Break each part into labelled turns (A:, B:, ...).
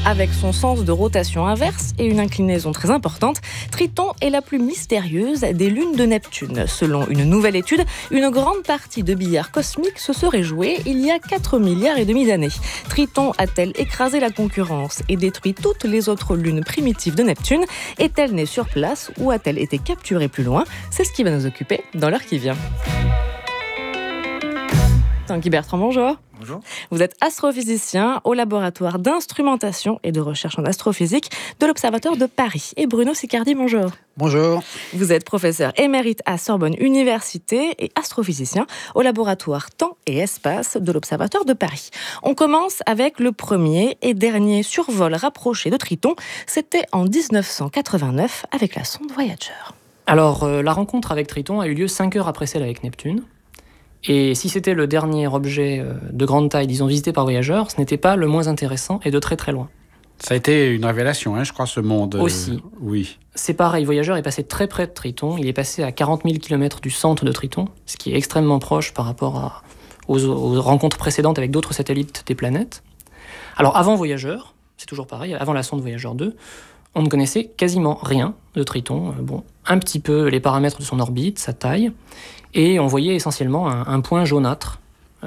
A: Avec son sens de rotation inverse et une inclinaison très importante, Triton est la plus mystérieuse des lunes de Neptune. Selon une nouvelle étude, une grande partie de billard cosmique se serait jouée il y a 4,5 milliards d'années. Triton a-t-elle écrasé la concurrence et détruit toutes les autres lunes primitives de Neptune ? Est-elle née sur place ou a-t-elle été capturée plus loin ? C'est ce qui va nous occuper dans l'heure qui vient. Tanguy Bertrand, bonjour.
B: Bonjour.
A: Vous êtes astrophysicien au laboratoire d'instrumentation et de recherche en astrophysique de l'Observatoire de Paris. Et Bruno Sicardi, bonjour.
B: Bonjour.
A: Vous êtes professeur émérite à Sorbonne Université et astrophysicien au laboratoire Temps et Espace de l'Observatoire de Paris. On commence avec le premier et dernier survol rapproché de Triton. C'était en 1989 avec la sonde Voyager.
C: Alors, la rencontre avec Triton a eu lieu 5 heures après celle avec Neptune. Et si c'était le dernier objet de grande taille, disons, visité par Voyager, ce n'était pas le moins intéressant et de très très loin.
B: Ça a été une révélation, je crois, ce monde.
C: Aussi.
B: Oui.
C: C'est pareil, Voyager est passé très près de Triton. Il est passé à 40 000 km du centre de Triton, ce qui est extrêmement proche par rapport aux rencontres précédentes avec d'autres satellites des planètes. Alors, avant Voyager, c'est toujours pareil, avant la sonde Voyager 2, on ne connaissait quasiment rien de Triton. Un petit peu les paramètres de son orbite, sa taille, et on voyait essentiellement un point jaunâtre,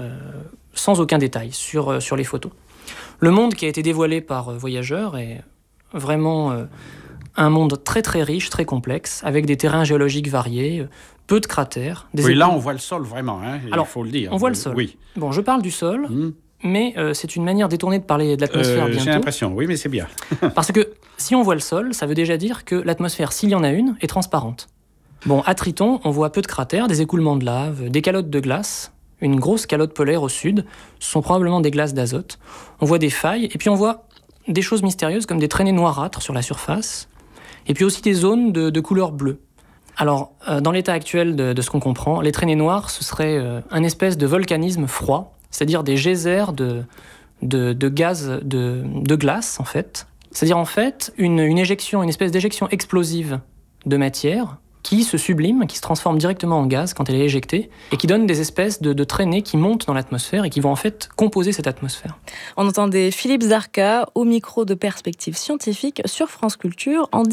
C: sans aucun détail sur les photos. Le monde qui a été dévoilé par Voyager est vraiment un monde très très riche, très complexe, avec des terrains géologiques variés, peu de cratères.
B: Là on voit le sol vraiment,
C: Alors,
B: il faut le dire.
C: On voit le sol.
B: Oui.
C: Bon, je parle du sol, mais c'est une manière détournée de parler de l'atmosphère bientôt.
B: J'ai l'impression, oui, mais c'est bien.
C: Parce que si on voit le sol, ça veut déjà dire que l'atmosphère, s'il y en a une, est transparente. Bon, à Triton, on voit peu de cratères, des écoulements de lave, des calottes de glace, une grosse calotte polaire au sud, ce sont probablement des glaces d'azote. On voit des failles, et puis on voit des choses mystérieuses comme des traînées noirâtres sur la surface, et puis aussi des zones de couleur bleue. Alors, dans l'état actuel de ce qu'on comprend, les traînées noires, ce serait un espèce de volcanisme froid, c'est-à-dire des geysers de gaz de glace, en fait. C'est-à-dire, en fait, une espèce d'éjection explosive de matière qui se sublime, qui se transforme directement en gaz quand elle est éjectée, et qui donne des espèces de traînées qui montent dans l'atmosphère et qui vont en fait composer cette atmosphère.
A: On entendait Philippe Zarka au micro de Perspectives Scientifiques sur France Culture en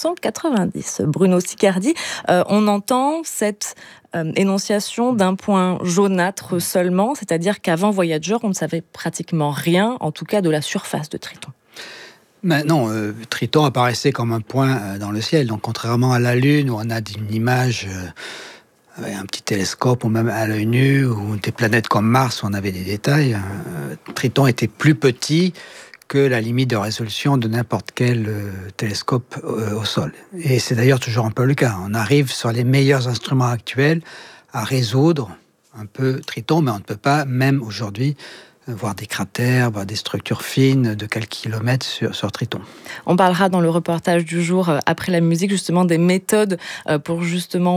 A: 1990. Bruno Sicardi, on entend cette énonciation d'un point jaunâtre seulement, c'est-à-dire qu'avant Voyager, on ne savait pratiquement rien, en tout cas de la surface de Triton.
D: Mais non, Triton apparaissait comme un point dans le ciel. Donc, contrairement à la Lune, où on a une image avec un petit télescope, ou même à l'œil nu, ou des planètes comme Mars, où on avait des détails, Triton était plus petit que la limite de résolution de n'importe quel télescope au sol. Et c'est d'ailleurs toujours un peu le cas. On arrive sur les meilleurs instruments actuels à résoudre un peu Triton, mais on ne peut pas, même aujourd'hui, voir des cratères, voir des structures fines de quelques kilomètres sur Triton.
A: On parlera dans le reportage du jour, après la musique, justement des méthodes pour justement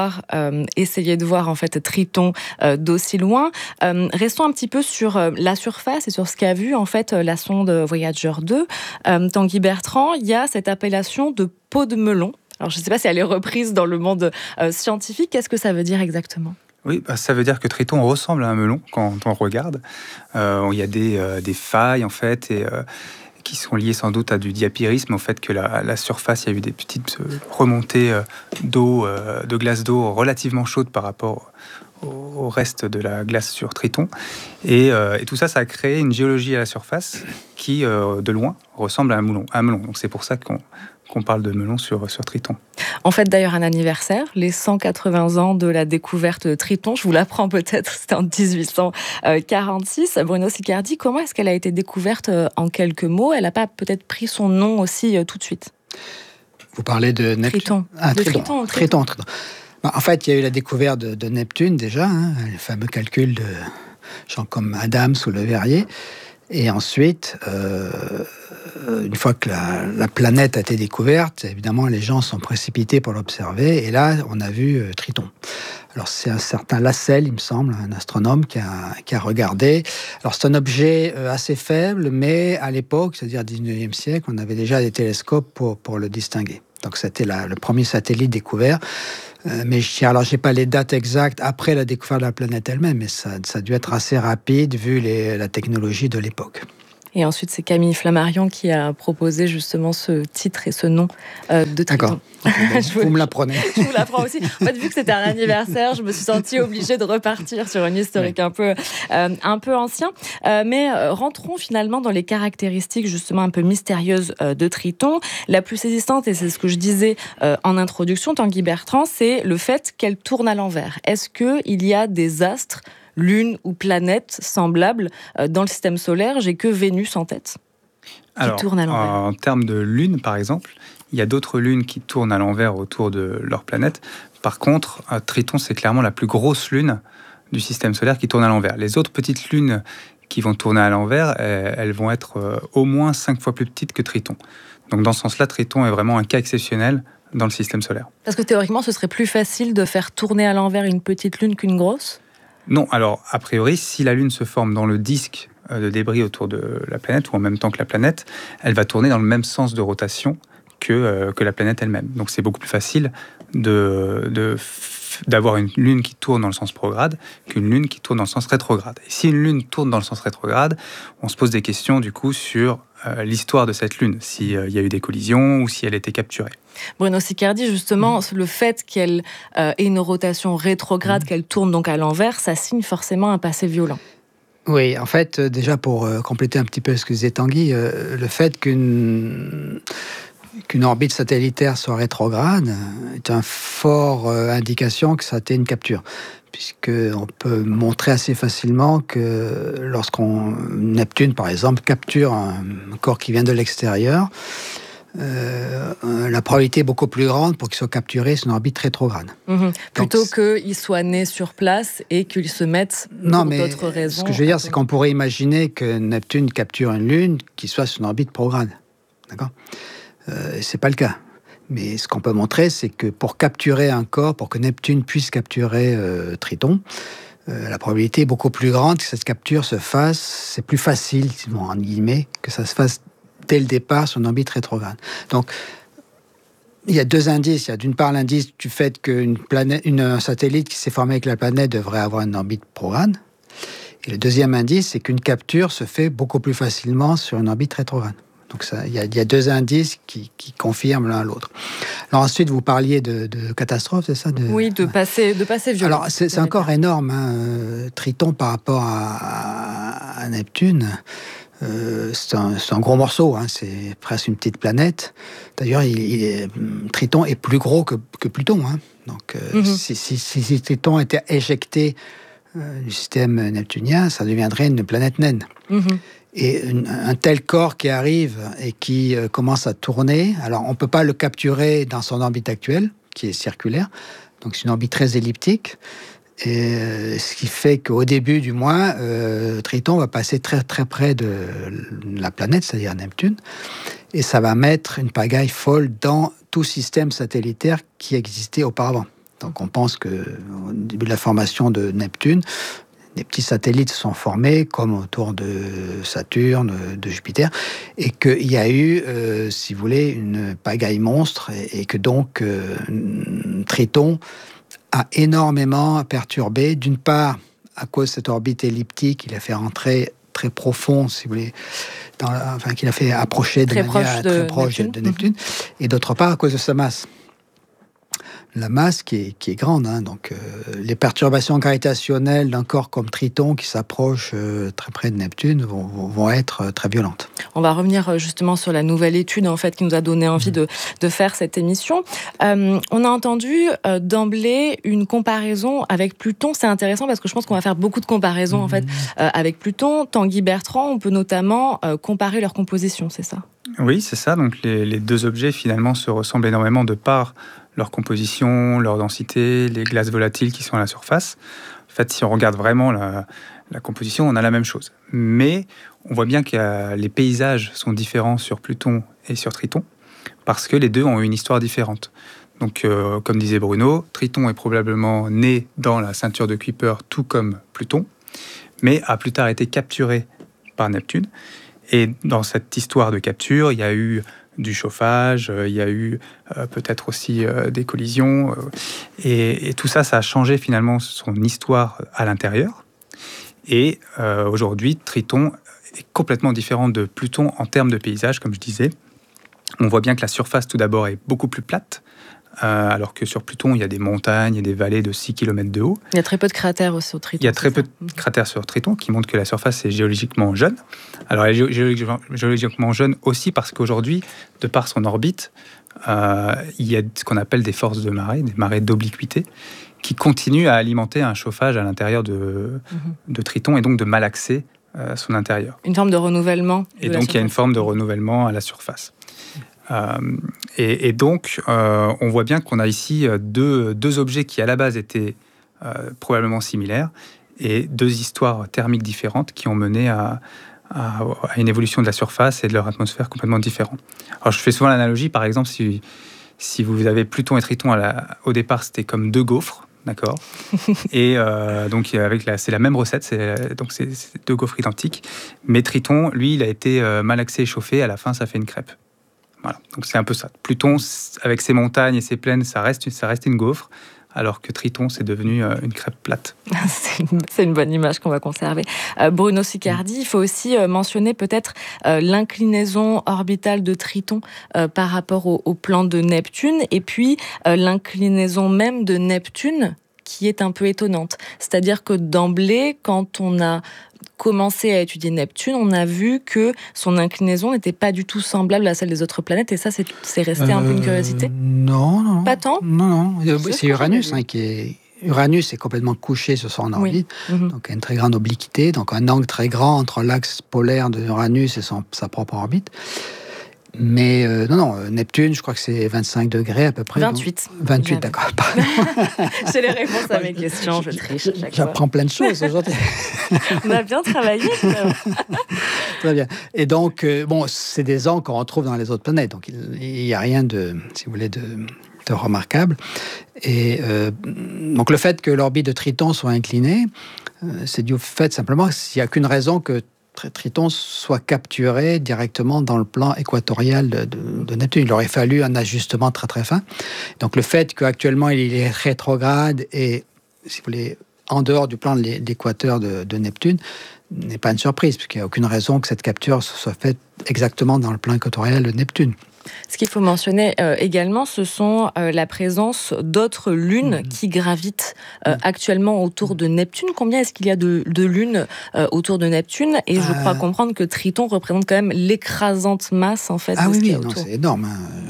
A: essayer de voir en fait Triton d'aussi loin. Restons un petit peu sur la surface et sur ce qu'a vu en fait la sonde Voyager 2. Tanguy Bertrand, il y a cette appellation de peau de melon. Alors je ne sais pas si elle est reprise dans le monde scientifique. Qu'est-ce que ça veut dire exactement ?
E: Oui, ça veut dire que Triton ressemble à un melon quand on regarde. Il y a des failles en fait qui sont liées sans doute à du diapyrisme, au fait que la surface, il y a eu des petites remontées de glace d'eau relativement chaude par rapport au reste de la glace sur Triton. Et tout ça, ça a créé une géologie à la surface qui, de loin, ressemble à un melon. Donc c'est pour ça qu'on parle de melon sur Triton.
A: On fête d'ailleurs un anniversaire, les 180 ans de la découverte de Triton. Je vous l'apprends peut-être, c'était en 1846. Bruno Sicardi, comment est-ce qu'elle a été découverte en quelques mots ? Elle n'a pas peut-être pris son nom aussi tout de suite ?
D: Vous parlez de Neptune ? Triton. En fait, il y a eu la découverte de Neptune déjà, les fameux calculs de gens comme Adams ou Le Verrier. Et ensuite, une fois que la planète a été découverte, évidemment, les gens sont précipités pour l'observer. Et là, on a vu Triton. Alors, c'est un certain Lassell, il me semble, un astronome qui a regardé. Alors, c'est un objet assez faible, mais à l'époque, c'est-à-dire 19e siècle, on avait déjà des télescopes pour le distinguer. Donc, c'était le premier satellite découvert. Mais j'ai pas les dates exactes après la découverte de la planète elle-même, mais ça a dû être assez rapide vu la technologie de l'époque.
A: Et ensuite, c'est Camille Flammarion qui a proposé justement ce titre et ce nom de Triton.
D: D'accord. Vous me l'apprenez.
A: Je vous l'apprends aussi. En fait, vu que c'était un anniversaire, je me suis sentie obligée de repartir sur une historique un peu ancien. Mais rentrons finalement dans les caractéristiques justement un peu mystérieuses de Triton. La plus saisissante, et c'est ce que je disais en introduction, Tanguy Bertrand, c'est le fait qu'elle tourne à l'envers. Est-ce qu'il y a des astres, lunes ou planètes semblables dans le système solaire? J'ai que Vénus en tête.
E: Alors, en termes de lunes, par exemple, il y a d'autres lunes qui tournent à l'envers autour de leur planète. Par contre, Triton, c'est clairement la plus grosse lune du système solaire qui tourne à l'envers. Les autres petites lunes qui vont tourner à l'envers, elles vont être au moins 5 fois plus petites que Triton. Donc dans ce sens-là, Triton est vraiment un cas exceptionnel dans le système solaire.
A: Parce que théoriquement, ce serait plus facile de faire tourner à l'envers une petite lune qu'une grosse ?
E: Non, alors a priori, si la Lune se forme dans le disque de débris autour de la planète, ou en même temps que la planète, elle va tourner dans le même sens de rotation que la planète elle-même. Donc c'est beaucoup plus facile d'avoir une Lune qui tourne dans le sens prograde qu'une Lune qui tourne dans le sens rétrograde. Et si une Lune tourne dans le sens rétrograde, on se pose des questions du coup sur l'histoire de cette Lune, s'il y a eu des collisions ou si elle a été capturée.
A: Bruno Siccardi, justement, le fait qu'elle ait une rotation rétrograde, qu'elle tourne donc à l'envers, ça signe forcément un passé violent.
D: Oui, en fait, déjà pour compléter un petit peu ce que disait Tanguy, le fait qu'une orbite satellitaire soit rétrograde est une forte indication que ça a été une capture. Puisqu'on peut montrer assez facilement que Neptune, par exemple, capture un corps qui vient de l'extérieur, la probabilité est beaucoup plus grande pour qu'il soit capturé sur une orbite rétrograde.
A: Plutôt qu'il soit né sur place et qu'il se mette pour d'autres raisons.
D: Ce que je veux dire, c'est qu'on pourrait imaginer que Neptune capture une Lune qui soit sur une orbite prograde. D'accord ? C'est pas le cas. Mais ce qu'on peut montrer, c'est que pour capturer un corps, pour que Neptune puisse capturer Triton, la probabilité est beaucoup plus grande que cette capture se fasse, c'est plus facile, en guillemets, que ça se fasse dès le départ sur une orbite rétrograde. Donc, il y a deux indices. Il y a d'une part l'indice du fait qu'un satellite qui s'est formé avec la planète devrait avoir une orbite prograde. Et le deuxième indice, c'est qu'une capture se fait beaucoup plus facilement sur une orbite rétrograde. Donc il y a deux indices qui confirment l'un l'autre. Alors ensuite, vous parliez de catastrophe, c'est ça ?
A: Oui, de passé violent.
D: Alors c'est encore énorme, Triton par rapport à Neptune. C'est un gros morceau, c'est presque une petite planète. D'ailleurs, Triton est plus gros que Pluton. Donc si Triton était éjecté du système neptunien, ça deviendrait une planète naine. Et un tel corps qui arrive et qui commence à tourner, alors on ne peut pas le capturer dans son orbite actuelle, qui est circulaire, donc c'est une orbite très elliptique, et ce qui fait qu'au début du moins, Triton va passer très très près de la planète, c'est-à-dire Neptune, et ça va mettre une pagaille folle dans tout système satellitaire qui existait auparavant. Donc on pense qu'au début de la formation de Neptune, des petits satellites se sont formés, comme autour de Saturne, de Jupiter, et qu'il y a eu, si vous voulez, une pagaille monstre, et que donc Triton a énormément perturbé, d'une part, à cause de cette orbite elliptique, il a fait rentrer très profond, si vous voulez, qu'il a fait approcher de manière très proche de Neptune, et d'autre part, à cause de sa masse. La masse qui est grande, donc les perturbations gravitationnelles d'un corps comme Triton qui s'approche très près de Neptune vont être très violentes.
A: On va revenir justement sur la nouvelle étude en fait qui nous a donné envie de faire cette émission. On a entendu d'emblée une comparaison avec Pluton. C'est intéressant parce que je pense qu'on va faire beaucoup de comparaisons en fait avec Pluton. Tanguy Bertrand, on peut notamment comparer leur composition, c'est ça ?
E: Oui, c'est ça. Donc les deux objets finalement se ressemblent énormément de par leur composition, leur densité, les glaces volatiles qui sont à la surface. En fait, si on regarde vraiment la composition, on a la même chose. Mais on voit bien que les paysages sont différents sur Pluton et sur Triton, parce que les deux ont une histoire différente. Donc, comme disait Bruno, Triton est probablement né dans la ceinture de Kuiper, tout comme Pluton, mais a plus tard été capturé par Neptune. Et dans cette histoire de capture, il y a eu du chauffage, il y a eu peut-être aussi des collisions. Et tout ça, ça a changé finalement son histoire à l'intérieur. Et aujourd'hui, Triton est complètement différent de Pluton en termes de paysage, comme je disais. On voit bien que la surface, tout d'abord, est beaucoup plus plate, alors que sur Pluton, il y a des montagnes et des vallées de 6 km de haut.
A: Il y a très peu de cratères aussi sur Triton.
E: Il y a très peu de cratères sur Triton, qui montrent que la surface est géologiquement jeune. Alors, elle est géologiquement jeune aussi parce qu'aujourd'hui, de par son orbite, il y a ce qu'on appelle des forces de marée, des marées d'obliquité, qui continuent à alimenter un chauffage à l'intérieur de Triton et donc de malaxer son intérieur.
A: Une forme de renouvellement.
E: Et donc, il y a une forme de renouvellement à la surface. Et donc, on voit bien qu'on a ici deux objets qui, à la base, étaient probablement similaires et deux histoires thermiques différentes qui ont mené à une évolution de la surface et de leur atmosphère complètement différente. Alors, je fais souvent l'analogie, par exemple, si vous avez Pluton et Triton, au départ, c'était comme deux gaufres, d'accord. Et donc, c'est la même recette, c'est deux gaufres identiques. Mais Triton, lui, il a été malaxé et chauffé, à la fin, ça fait une crêpe. Voilà, donc c'est un peu ça. Pluton, avec ses montagnes et ses plaines, ça reste une gaufre, alors que Triton, c'est devenu une crêpe plate.
A: C'est une bonne image qu'on va conserver. Bruno Sicardi, il faut aussi mentionner peut-être l'inclinaison orbitale de Triton par rapport au plan de Neptune, et puis l'inclinaison même de Neptune, qui est un peu étonnante. C'est-à-dire que d'emblée, quand on a commencé à étudier Neptune, on a vu que son inclinaison n'était pas du tout semblable à celle des autres planètes, et ça, c'est resté un peu une curiosité.
D: Non.
A: Pas tant.
D: Non. C'est Uranus qui est... Uranus est complètement couché sur son orbite, donc a une très grande obliquité, donc un angle très grand entre l'axe polaire de Uranus et sa propre orbite. Mais non, Neptune, je crois que c'est 25 degrés à peu près.
A: 28.
D: 28, d'accord.
A: J'ai les réponses à mes questions, je triche à chaque fois.
D: J'apprends plein de choses aujourd'hui.
A: On a bien travaillé.
D: Très bien. Et donc, c'est des angles qu'on retrouve dans les autres planètes. Donc, il n'y a rien de, si vous voulez, de remarquable. Et donc, le fait que l'orbite de Triton soit inclinée, c'est dû au fait simplement qu'il n'y a qu'une raison que Triton soit capturé directement dans le plan équatorial de Neptune. Il aurait fallu un ajustement très très fin. Donc le fait qu'actuellement il est rétrograde et, si vous voulez, en dehors du plan de l'équateur de Neptune, n'est pas une surprise, puisqu'il n'y a aucune raison que cette capture soit faite exactement dans le plan équatorial de Neptune.
A: Ce qu'il faut mentionner également, ce sont la présence d'autres lunes qui gravitent actuellement autour de Neptune. Combien est-ce qu'il y a de lunes autour de Neptune ? Et je crois comprendre que Triton représente quand même l'écrasante masse, en fait, de ce qu'il y a autour.
D: C'est énorme.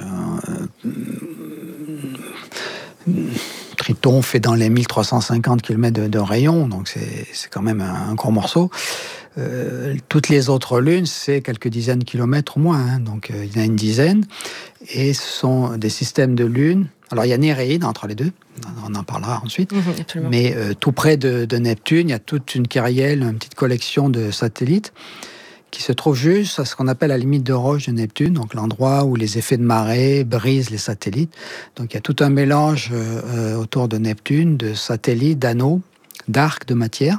D: Triton fait dans les 1350 km de rayon, donc c'est quand même un gros morceau. Toutes les autres lunes, c'est quelques dizaines de kilomètres au moins, donc il y en a une dizaine, et ce sont des systèmes de lunes. Alors il y a Néréide entre les deux, on en parlera ensuite, mais tout près de Neptune, il y a toute une kyrielle, une petite collection de satellites qui se trouve juste à ce qu'on appelle la limite de roche de Neptune, donc l'endroit où les effets de marée brisent les satellites. Donc il y a tout un mélange autour de Neptune de satellites, d'anneaux, d'arcs de matière,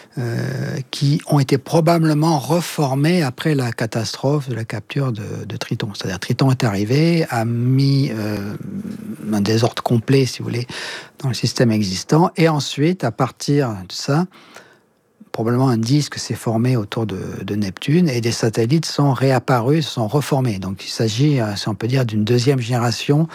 D: qui ont été probablement reformés après la catastrophe de la capture de Triton. C'est-à-dire Triton est arrivé, a mis un désordre complet, si vous voulez, dans le système existant, et ensuite, à partir de ça, probablement un disque s'est formé autour de Neptune, et des satellites sont réapparus, sont reformés. Donc il s'agit, si on peut dire, d'une deuxième génération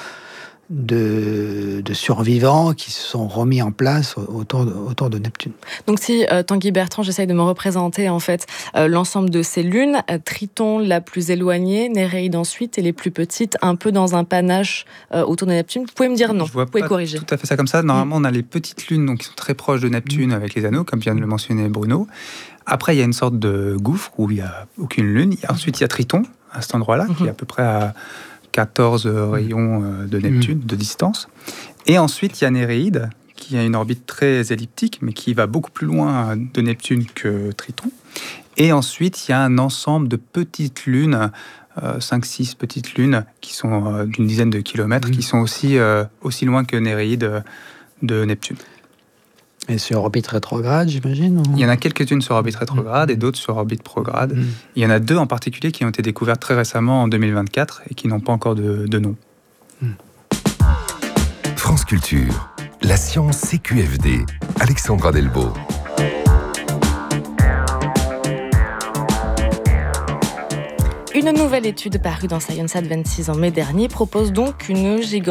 D: de survivants qui se sont remis en place autour de Neptune.
A: Donc si, Tanguy Bertrand, j'essaye de me représenter en fait l'ensemble de ces lunes, Triton la plus éloignée, Néréide ensuite, et les plus petites un peu dans un panache autour de Neptune. Vous pouvez me dire non, vous pouvez corriger.
E: Tout à fait ça comme ça. Normalement, on a les petites lunes donc, qui sont très proches de Neptune avec les anneaux, comme vient de le mentionner Bruno. Après, il y a une sorte de gouffre où il n'y a aucune lune. Ensuite, il y a Triton, à cet endroit-là, qui est à peu près à 14 rayons de Neptune de distance. Et ensuite, il y a Néréide, qui a une orbite très elliptique, mais qui va beaucoup plus loin de Neptune que Triton. Et ensuite, il y a un ensemble de petites lunes, 5-6 petites lunes, qui sont d'une dizaine de kilomètres, qui sont aussi loin que Néréide de Neptune.
D: Et sur orbite rétrograde, j'imagine ou...
E: Il y en a quelques-unes sur orbite rétrograde et d'autres sur orbite prograde. Il y en a 2 en particulier qui ont été découvertes très récemment en 2024 et qui n'ont pas encore de nom.
F: France Culture, la science CQFD, Alexandra Delbo.
A: Une nouvelle étude parue dans Science Advances en mai dernier propose donc une gigantesque